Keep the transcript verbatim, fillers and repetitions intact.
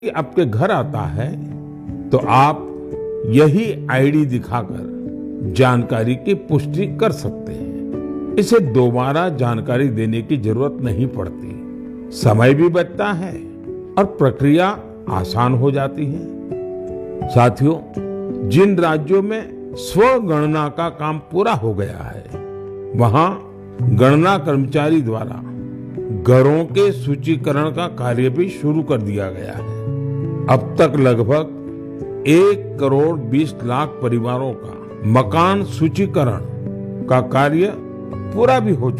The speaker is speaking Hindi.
कि आपके घर आता है तो आप यही आईडी दिखाकर जानकारी की पुष्टि कर सकते हैं। इसे दोबारा जानकारी देने की जरूरत नहीं पड़ती, समय भी बचता है और प्रक्रिया आसान हो जाती है। साथियों, जिन राज्यों में स्वगणना का काम पूरा हो गया है, वहां गणना कर्मचारी द्वारा घरों के सूचीकरण का कार्य भी शुरू कर दिया गया है। अब तक लगभग एक करोड़ बीस लाख परिवारों का मकान सूचीकरण का कार्य पूरा भी हो चुका है।